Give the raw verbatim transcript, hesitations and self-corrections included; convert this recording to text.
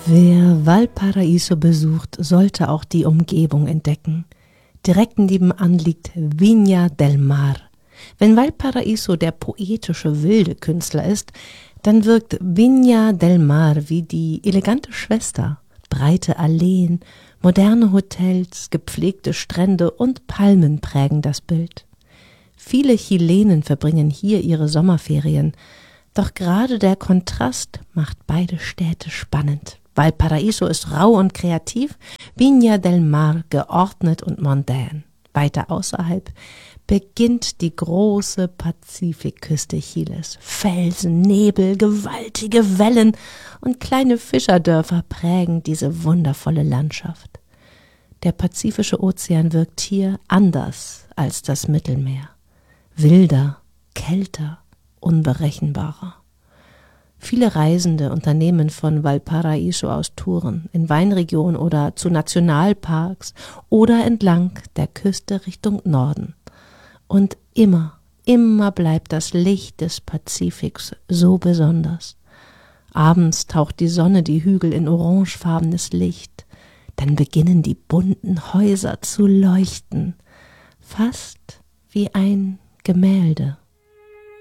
Wer Valparaíso besucht, sollte auch die Umgebung entdecken. Direkt nebenan liegt Viña del Mar. Wenn Valparaíso der poetische, wilde Künstler ist, dann wirkt Viña del Mar wie die elegante Schwester. Breite Alleen, moderne Hotels, gepflegte Strände und Palmen prägen das Bild. Viele Chilenen verbringen hier ihre Sommerferien, doch gerade der Kontrast macht beide Städte spannend. Valparaíso ist rau und kreativ, Viña del Mar geordnet und mondän. Weiter außerhalb beginnt die große Pazifikküste Chiles. Felsen, Nebel, gewaltige Wellen und kleine Fischerdörfer prägen diese wundervolle Landschaft. Der Pazifische Ozean wirkt hier anders als das Mittelmeer. Wilder, kälter, unberechenbarer. Viele Reisende unternehmen von Valparaíso aus Touren in Weinregionen oder zu Nationalparks oder entlang der Küste Richtung Norden. Und immer, immer bleibt das Licht des Pazifiks so besonders. Abends taucht die Sonne die Hügel in orangefarbenes Licht. Dann beginnen die bunten Häuser zu leuchten, fast wie ein Gemälde.